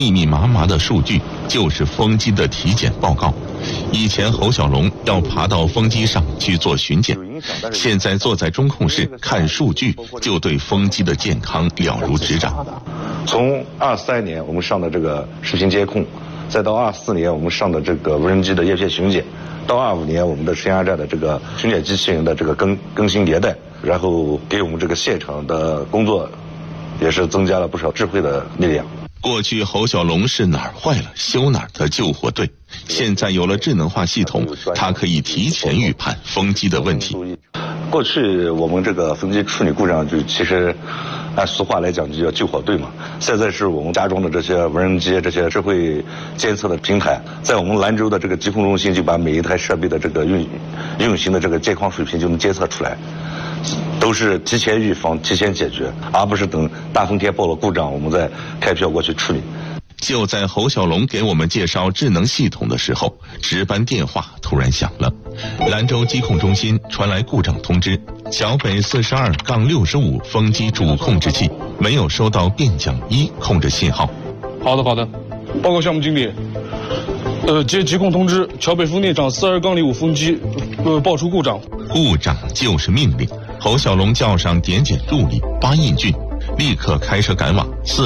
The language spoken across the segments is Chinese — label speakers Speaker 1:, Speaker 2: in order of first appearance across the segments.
Speaker 1: 密密麻麻的数据就是风机的体检报告。以前侯小龙要爬到风机上去做巡检，现在坐在中控室看数据，就对风机的健康了如指掌。
Speaker 2: 从23年我们上的这个视频监控，再到24年我们上的这个无人机的叶片巡检，到25年我们的深压站的这个巡检机器人的这个更新迭代，然后给我们这个现场的工作也是增加了不少智慧的力量。
Speaker 1: 过去侯小龙是哪儿坏了修哪儿的救火队，现在有了智能化系统，他可以提前预判风机的问题。
Speaker 2: 过去我们这个风机处理故障就其实按俗话来讲就叫救火队嘛，现在是我们加装的这些无人机、这些智慧监测的平台，在我们兰州的这个疾控中心就把每一台设备的这个运行的这个健康水平就能监测出来，都是提前预防、提前解决，而不是等大风天报了故障我们再开票过去处理。
Speaker 1: 就在侯小龙给我们介绍智能系统的时候，值班电话突然响了，兰州疾控中心传来故障通知，小北42-65风机主控制器没有收到变桨1控制信号。
Speaker 3: 好的，报告项目经理。接疾控通知，桥北风电场42-05风机爆出故障。
Speaker 1: 故障就是命令，侯小龙叫上点检助理巴应俊，立刻开车赶往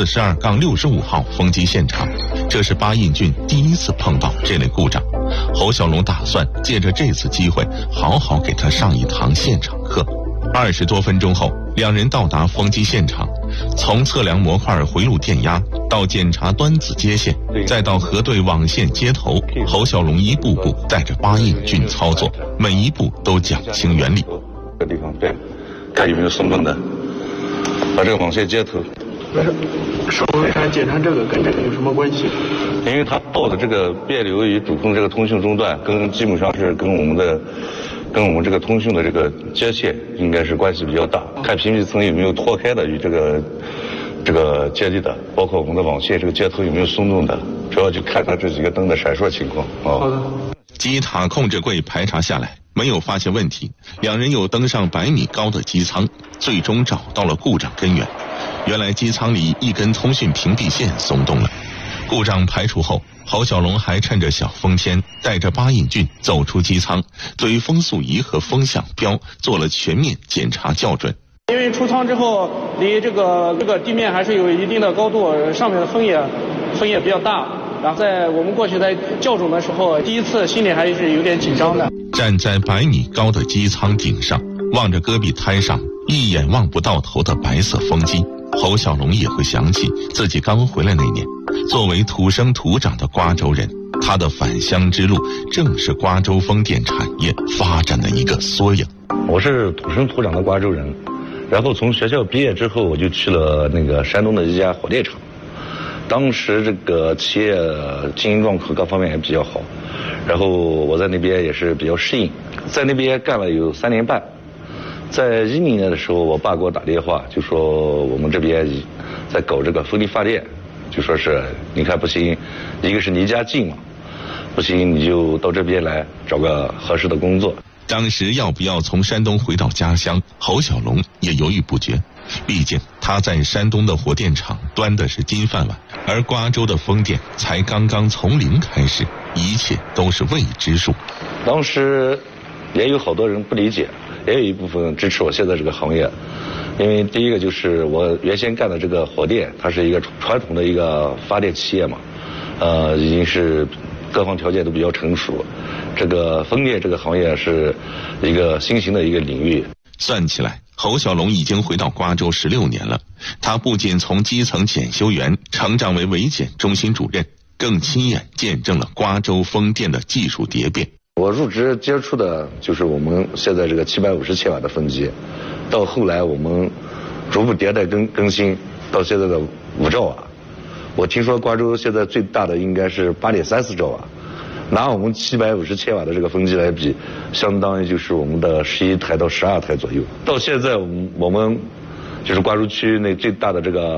Speaker 1: 42-65号风机现场。这是巴应俊第一次碰到这类故障，侯小龙打算借着这次机会好好给他上一堂现场课。20多分钟后，两人到达风机现场，从测量模块回路电压到检查端子接线，再到核对网线接头，侯小龙一步步带着巴应俊操作，每一步都讲清原理。
Speaker 2: 这地方对，看有没有松动的，把这个网线接头。
Speaker 4: 手为啥检查这个跟这个有什么关系？
Speaker 2: 因为它报的这个变流与主控这个通讯中断，基本上是跟我们这个通讯的这个接线应该是关系比较大，看屏蔽层有没有脱开的与这个接力的，包括我们的网线这个接头有没有松动的，主要就看它这几个灯的闪烁情况。
Speaker 4: 好的。
Speaker 1: 机塔控制柜排查下来，没有发现问题，两人又登上100米高的机舱，最终找到了故障根源。原来机舱里一根通讯屏蔽线松动了。故障排除后，侯小龙还趁着小风天，带着巴应俊走出机舱，对风速仪和风向标做了全面检查校准。
Speaker 4: 因为出舱之后离这个地面还是有一定的高度，上面的风也比较大，然后在我们过去在校准的时候，第一次心里还是有点紧张的。站
Speaker 1: 在100米高的机舱顶上，望着戈壁滩上一眼望不到头的白色风机，侯小龙也会想起自己刚回来那年，作为土生土长的瓜州人，他的返乡之路正是瓜州风电产业发展的一个缩影。
Speaker 2: 我是土生土长的瓜州人，然后从学校毕业之后，我就去了那个山东的一家火电厂。当时这个企业经营状况各方面也比较好，然后我在那边也是比较适应，在那边干了有3年半。在2010年的时候，我爸给我打电话，就说我们这边在搞这个风力发电，就说是你看不行，一个是离家近嘛，不行你就到这边来找个合适的工作。
Speaker 1: 当时要不要从山东回到家乡，侯小龙也犹豫不决。毕竟他在山东的火电厂端的是金饭碗，而瓜州的风电才刚刚从零开始，一切都是未知数。
Speaker 2: 当时也有好多人不理解，也有一部分支持我现在这个行业。因为第一个就是我原先干的这个火电，它是一个传统的一个发电企业嘛，已经是各方条件都比较成熟。这个风电这个行业是一个新型的一个领域。
Speaker 1: 算起来，侯小龙已经回到瓜州16年了。他不仅从基层检修员成长为维检中心主任，更亲眼见证了瓜州风电的技术蝶变。
Speaker 2: 我入职接触的就是我们现在这个750千瓦的风机，到后来我们逐步迭代更新到现在的5兆瓦。我听说瓜州现在最大的应该是8.34兆瓦，拿我们750千瓦的这个风机来比，相当于就是我们的11台到12台左右。到现在我们就是瓜州区内最大的这个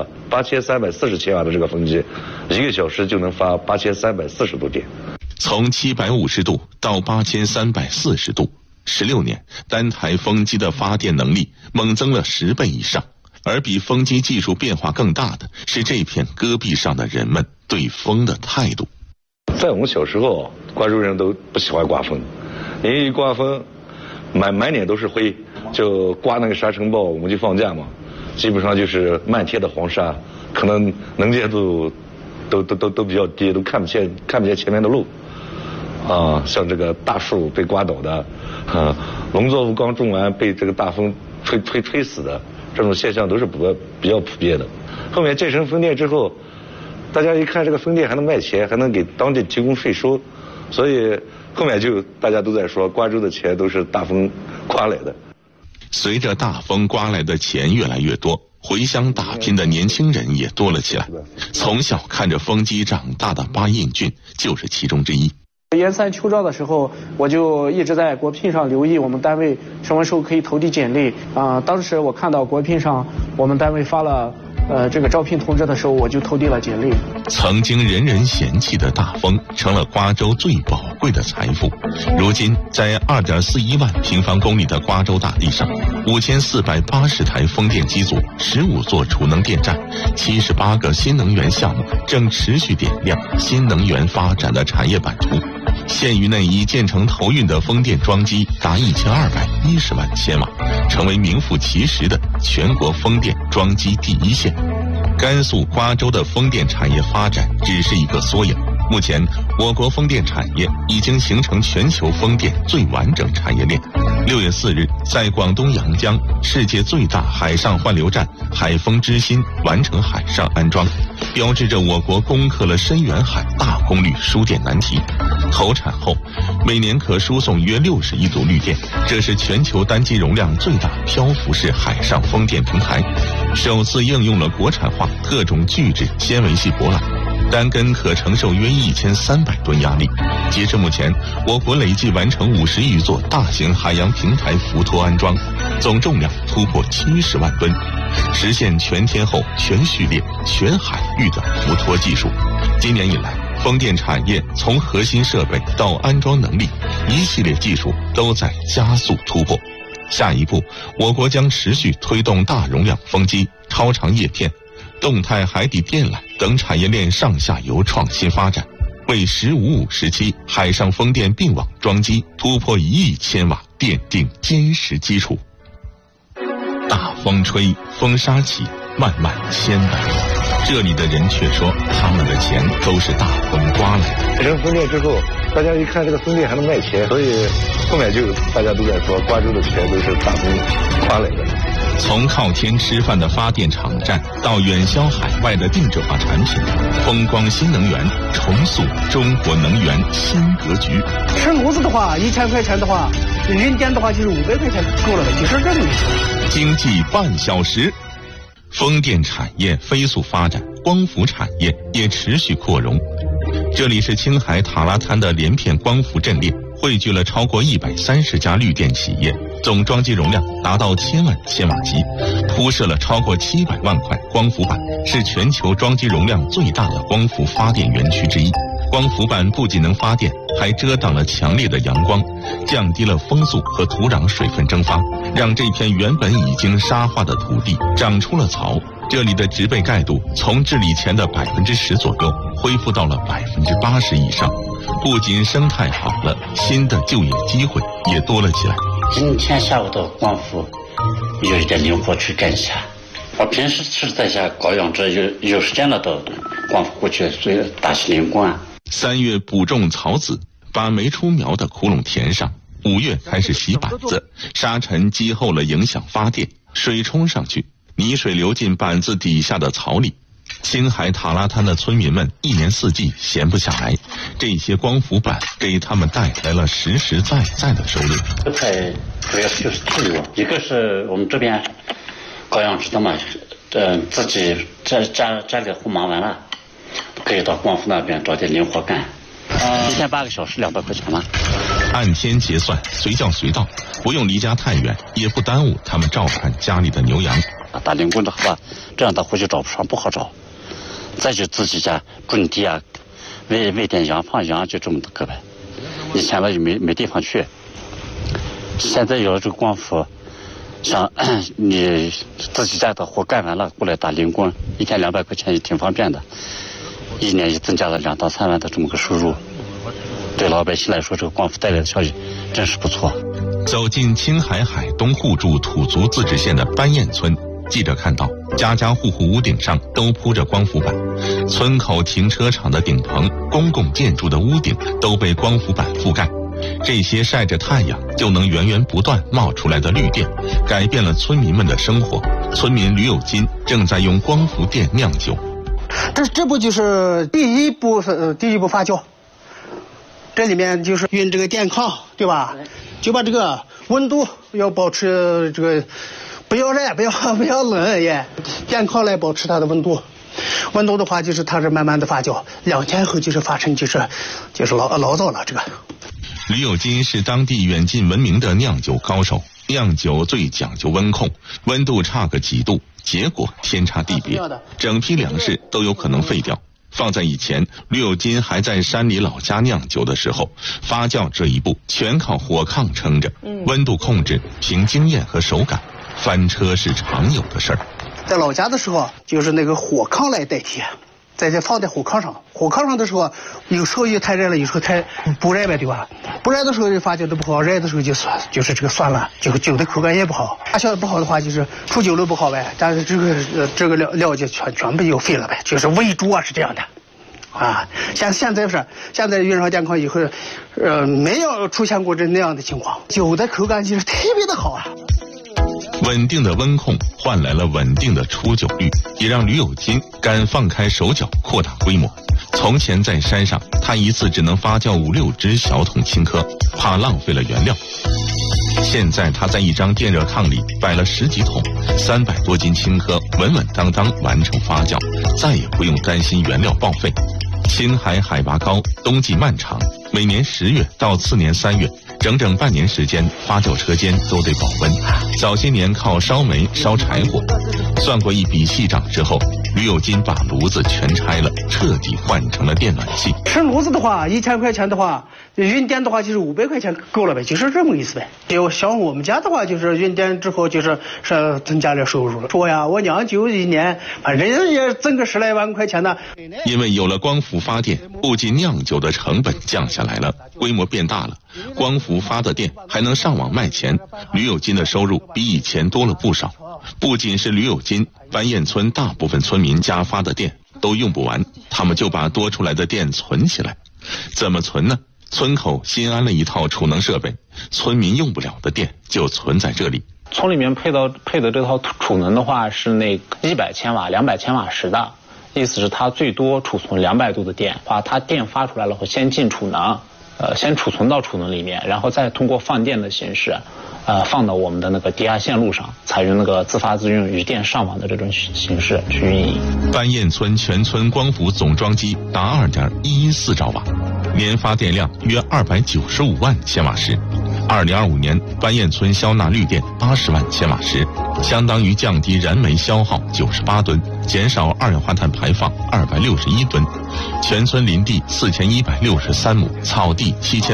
Speaker 2: 8340千瓦的这个风机，1个小时就能发8340度电。
Speaker 1: 从750度到8340度，16年，单台风机的发电能力猛增了10倍以上。 而比风机技术变化更大的是这片戈壁上的人们对风的态度。
Speaker 2: 在我们小时候，瓜州人都不喜欢刮风，因为一刮风，满脸都是灰，就刮那个沙尘暴，我们就放假嘛，基本上就是漫天的黄沙，可能能见度都比较低，都看不见前面的路。像这个大树被刮倒的，农作物刚种完被这个大风吹死的，这种现象都是比较普遍的。后面建成风电之后，大家一看这个风电还能卖钱，还能给当地提供税收，所以后面就大家都在说瓜州的钱都是大风刮来的。
Speaker 1: 随着大风刮来的钱越来越多，回乡打拼的年轻人也多了起来。从小看着风机长大的巴印俊就是其中之一。
Speaker 4: 研三秋招的时候，我就一直在国聘上留意我们单位什么时候可以投递简历当时我看到国聘上我们单位发了这个招聘通知的时候，我就投递了简历。
Speaker 1: 曾经人人嫌弃的大风，成了瓜州最宝贵的财富。如今，在2.41万平方公里的瓜州大地上，5480台风电机组，15座储能电站，78个新能源项目正持续点亮新能源发展的产业版图。县域内已建成投运的风电装机达1210万千瓦，成为名副其实的全国风电装机第一县。甘肃瓜州的风电产业发展只是一个缩影。目前，我国风电产业已经形成全球风电最完整产业链。6月4日，在广东阳江，世界最大海上换流站海风之心完成海上安装，标志着我国攻克了深远海大功率输电难题。投产后，每年可输送约60亿度绿电，这是全球单机容量最大漂浮式海上风电平台，首次应用了国产化特种聚酯纤维系舶缆，单根可承受约1300吨压力。截至目前，我国累计完成50余座大型海洋平台浮托安装，总重量突破70万吨，实现全天候、全序列、全海域的浮托技术。今年以来，风电产业从核心设备到安装能力，一系列技术都在加速突破。下一步，我国将持续推动大容量风机、超长叶片、动态海底电缆等产业链上下游创新发展，为“15-5-17”海上风电并网装机突破1亿千瓦奠定坚实基础。大风吹，风沙起，漫漫千百里。这里的人却说，他们的钱都是大风刮来的。
Speaker 2: 建成风电之后，大家一看这个风电还能卖钱，所以后面就大家都在说，瓜州的钱都是大风刮来的。
Speaker 1: 从靠天吃饭的发电厂站，到远销海外的定制化产品，风光新能源重塑中国能源新格局。
Speaker 4: 吃炉子的话，1000块钱的话，人电的话就是500块钱够了的，就是这个意思。
Speaker 1: 经济半小时。风电产业飞速发展，光伏产业也持续扩容。这里是青海塔拉滩的连片光伏阵列，汇聚了超过130家绿电企业，总装机容量达到1000万千瓦级，铺设了超过700万块光伏板，是全球装机容量最大的光伏发电园区之一。光伏板不仅能发电，还遮挡了强烈的阳光，降低了风速和土壤水分蒸发，让这片原本已经沙化的土地长出了草。这里的植被盖度从治理前的10%左右恢复到了80%以上，不仅生态好了，新的就业机会也多了起来。
Speaker 5: 今天下午的光伏有一点灵活去干一下，我平时是在家搞养殖，有时间了到光伏过去，所以打起灵光。
Speaker 1: 3月补种草籽，把没出苗的窟窿填上。5月开始洗板子，沙尘积厚了影响发电，水冲上去，泥水流进板子底下的草里。青海塔拉滩的村民们一年四季闲不下来，这些光伏板给他们带来了实实在在的收入。
Speaker 5: 这块主要就是自由，一个是我们这边搞养殖的嘛，自己家里活忙完了，可以到光伏那边找点灵活干。一天8个小时200块钱嘛。
Speaker 1: 按天结算，随叫随到，不用离家太远，也不耽误他们照看家里的牛羊。
Speaker 5: 打零工的话，这样的活就找不上，不好找。再就自己家种地啊，喂点羊放羊，就这么个呗。以前吧也没地方去，现在有了这个光伏， 像你自己家的活干完了过来打零工，一天200块钱也挺方便的，一年也增加了2到3万的这么个收入，对老百姓来说，这个光伏带来的效益真是不错。
Speaker 1: 走进青海海东互助土族自治县的班堰村，记者看到家家户户屋顶上都铺着光伏板，村口停车场的顶棚、公共建筑的屋顶都被光伏板覆盖。这些晒着太阳就能源源不断冒出来的绿电，改变了村民们的生活。村民吕有金正在用光伏电酿酒。
Speaker 6: 这不就是第一步发酵？这里面就是运这个电炕，对吧？就把这个温度要保持这个，不要热，不要冷也，电炕来保持它的温度。温度的话，就是它是慢慢的发酵，2天后就是发成就是醪糟了。这个
Speaker 1: 吕有金是当地远近闻名的酿酒高手，酿酒最讲究温控，温度差个几度，结果天差地别，整批粮食都有可能废掉。放在以前，吕有金还在山里老家酿酒的时候，发酵这一步全靠火炕撑着，温度控制凭经验和手感，翻车是常有的事儿。
Speaker 6: 在老家的时候，就是那个火炕来代替，在这放在火炕上。火炕上的时候，有时候又太热了，有时候太不热呗，对吧？不热的时候就发酵的不好，热的时候就是这个酸了，酒的口感也不好。发酵的不好的话，就是出酒都不好呗。但是这个料就全部就废了呗，就是煨煮啊是这样的。啊，现在运上电炕以后，没有出现过那样的情况，酒的口感就是特别的好啊。
Speaker 1: 稳定的温控换来了稳定的出酒率，也让吕有金敢放开手脚扩大规模。从前在山上，他一次只能发酵5-6只小桶青稞，怕浪费了原料。现在他在一张电热炕里摆了10几桶，300多斤青稞稳稳当当完成发酵，再也不用担心原料报废。青海海拔高，冬季漫长，每年10月到次年3月，整整半年时间，发酵车间都得保温。早些年靠烧煤烧柴火，算过一笔细账之后，吕有金把炉子全拆了，彻底换成了电暖气。
Speaker 6: 吃炉子的话，1000块钱的话，运电的话就是500块钱够了呗，就是这么意思呗。就像我们家的话，就是运电之后就是增加了收入了。说呀，我酿酒一年，反正也挣个10来万块钱呢。
Speaker 1: 因为有了光伏发电，不仅酿酒的成本降下来了，规模变大了，光伏发的电还能上网卖钱，吕有金的收入比以前多了不少。不仅是吕有金，班堰村大部分村民家发的电都用不完，他们就把多出来的电存起来。怎么存呢？村口新安了一套储能设备，村民用不了的电就存在这里。
Speaker 7: 村里面配的这套储能的话是那100千瓦、200千瓦时的，意思是它最多储存200度的电，它电发出来了后先进储能，先储存到储能里面，然后再通过放电的形式，放到我们的那个低压线路上，采用那个自发自用余电上网的这种形式去运营。
Speaker 1: 班堰村全村光伏总装机达2.114兆瓦，年发电量约295万千瓦时。2025年，班堰村消纳绿电80万千瓦时，相当于降低燃煤消耗98吨，减少二氧化碳排放261吨。全村林地4163亩，草地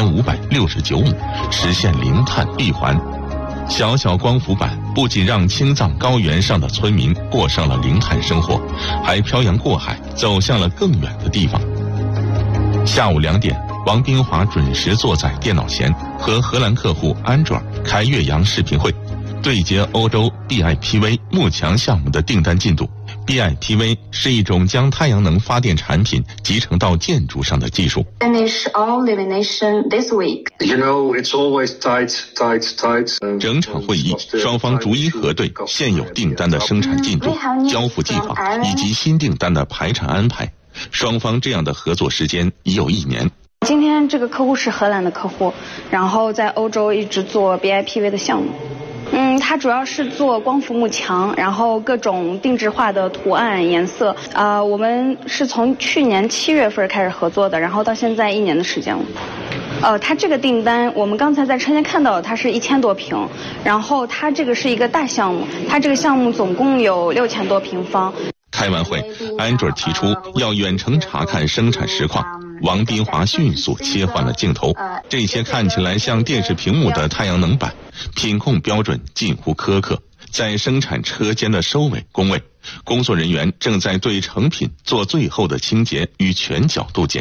Speaker 1: 7569亩，实现零碳闭环。小小光伏板不仅让青藏高原上的村民过上了零碳生活，还漂洋过海走向了更远的地方。下午2点，王斌华准时坐在电脑前，和荷兰客户安卓开岳阳视频会，对接欧洲 BIPV 幕墙项目的订单进度。BIPV 是一种将太阳能发电产品集成到建筑上的技术。
Speaker 8: Finish all lamination this week.
Speaker 9: You know, it's always tight.
Speaker 1: 整场会议，双方逐一核对现有订单的生产进度、交付计划以及新订单的排产安排。双方这样的合作时间已有1年。
Speaker 10: 今天这个客户是荷兰的客户，然后在欧洲一直做 BIPV 的项目。它主要是做光伏幕墙，然后各种定制化的图案、颜色。我们是从去年7月份开始合作的，然后到现在1年的时间了。它这个订单，我们刚才在车间看到，它是1000多平，然后它这个是一个大项目，它这个项目总共有6000多平方。
Speaker 1: 开完会，安卓提出要远程查看生产实况， 王斌华迅速切换了镜头，这些看起来像电视屏幕的太阳能板，品控标准近乎苛刻。在生产车间的收尾工位，工作人员正在对成品做最后的清洁与全角度检查。